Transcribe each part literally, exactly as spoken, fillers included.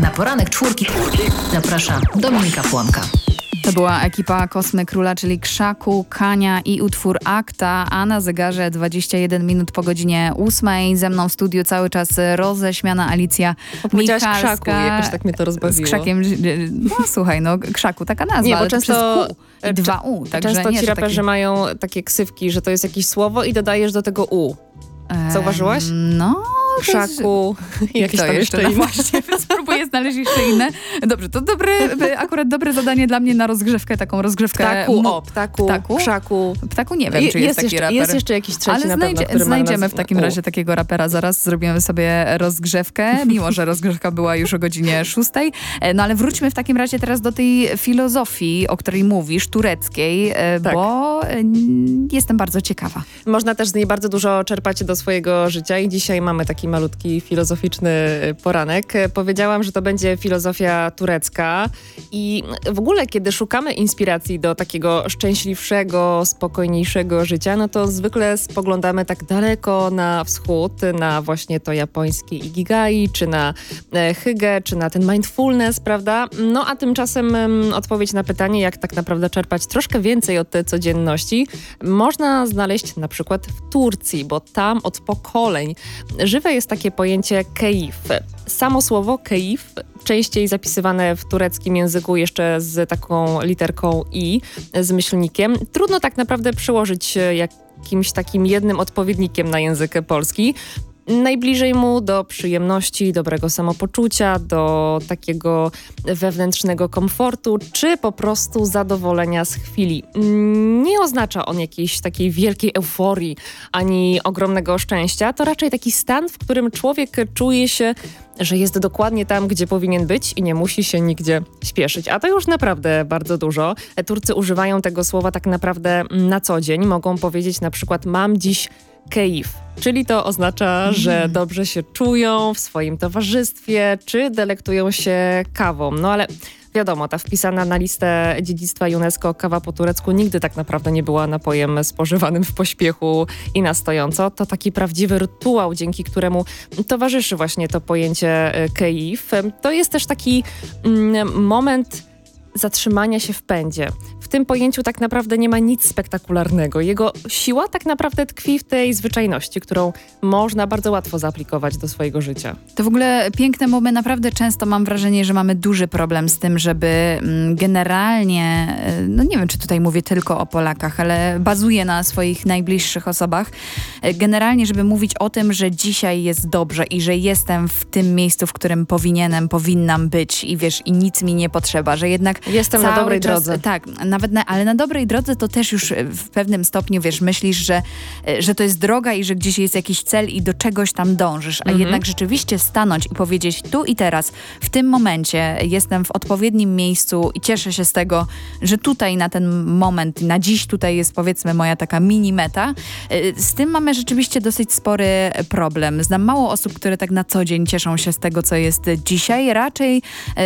Na poranek czwórki. Zaprasza Dominika Płonka. To była ekipa Kosmy Króla, czyli Krzaku, Kania i utwór Akta, a na zegarze dwadzieścia jeden minut po godzinie ósmej. Ze mną w studiu cały czas roześmiana Alicja Michalska. Krzaku, jakoś tak mnie to rozbawiło. Z Krzakiem, no słuchaj, no Krzaku, taka nazwa, nie, bo ale często, to przez Q i dwa U. Także często nie, ci raperzy taki... mają takie ksywki, że to jest jakieś słowo i dodajesz do tego U. Zauważyłaś? Ehm, no... Krzaku, jakieś tam jeszcze inne. Właśnie, spróbuję znaleźć jeszcze inne. Dobrze, to dobre, akurat dobre zadanie dla mnie na rozgrzewkę, taką rozgrzewkę. Ptaku, o, ptaku, ptaku? Krzaku. Ptaku nie wiem, czy jest, jest taki jeszcze, raper. Jest jeszcze jakiś trzeci Ale na znajdzie, pewno, który znajdziemy ma w takim razie takiego rapera. Zaraz zrobimy sobie rozgrzewkę, mimo że rozgrzewka była już o godzinie szóstej. No ale wróćmy w takim razie teraz do tej filozofii, o której mówisz, tureckiej, tak. Bo jestem bardzo ciekawa. Można też z niej bardzo dużo czerpać do swojego życia i dzisiaj mamy taki malutki filozoficzny poranek. Powiedziałam, że to będzie filozofia turecka i w ogóle, kiedy szukamy inspiracji do takiego szczęśliwszego, spokojniejszego życia, no to zwykle spoglądamy tak daleko na wschód, na właśnie to japońskie ikigai, czy na hygge, czy na ten mindfulness, prawda? No a tymczasem odpowiedź na pytanie, jak tak naprawdę czerpać troszkę więcej od tej codzienności, można znaleźć na przykład w Turcji, bo tam od pokoleń żywe jest takie pojęcie keif. Samo słowo keif, częściej zapisywane w tureckim języku jeszcze z taką literką i, z myślnikiem. Trudno tak naprawdę przełożyć jakimś takim jednym odpowiednikiem na język polski. Najbliżej mu do przyjemności, dobrego samopoczucia, do takiego wewnętrznego komfortu, czy po prostu zadowolenia z chwili. Nie oznacza on jakiejś takiej wielkiej euforii, ani ogromnego szczęścia. To raczej taki stan, w którym człowiek czuje się, że jest dokładnie tam, gdzie powinien być i nie musi się nigdzie śpieszyć. A to już naprawdę bardzo dużo. Turcy używają tego słowa tak naprawdę na co dzień. Mogą powiedzieć na przykład: mam dziś keif, czyli to oznacza, że mm. dobrze się czują w swoim towarzystwie, czy delektują się kawą. No ale wiadomo, ta wpisana na listę dziedzictwa UNESCO kawa po turecku nigdy tak naprawdę nie była napojem spożywanym w pośpiechu i na stojąco. To taki prawdziwy rytuał, dzięki któremu towarzyszy właśnie to pojęcie keif. To jest też taki mm, moment zatrzymania się w pędzie. W tym pojęciu tak naprawdę nie ma nic spektakularnego. Jego siła tak naprawdę tkwi w tej zwyczajności, którą można bardzo łatwo zaaplikować do swojego życia. To w ogóle piękne, bo my naprawdę często mam wrażenie, że mamy duży problem z tym, żeby generalnie, no nie wiem, czy tutaj mówię tylko o Polakach, ale bazuję na swoich najbliższych osobach, generalnie, żeby mówić o tym, że dzisiaj jest dobrze i że jestem w tym miejscu, w którym powinienem, powinnam być i wiesz, i nic mi nie potrzeba, że jednak jestem na dobrej czas, drodze. Tak, nawet na, ale na dobrej drodze to też już w pewnym stopniu, wiesz, myślisz, że, że to jest droga i że gdzieś jest jakiś cel i do czegoś tam dążysz, a mhm. jednak rzeczywiście stanąć i powiedzieć tu i teraz, w tym momencie jestem w odpowiednim miejscu i cieszę się z tego, że tutaj na ten moment, na dziś tutaj jest powiedzmy moja taka mini meta. Z tym mamy rzeczywiście dosyć spory problem. Znam mało osób, które tak na co dzień cieszą się z tego, co jest dzisiaj. Raczej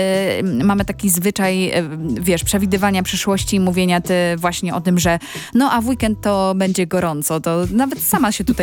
y, mamy taki zwyczaj, wiesz, przewidywania przyszłości i mówienia ty właśnie o tym, że no a w weekend to będzie gorąco. To nawet sama się tutaj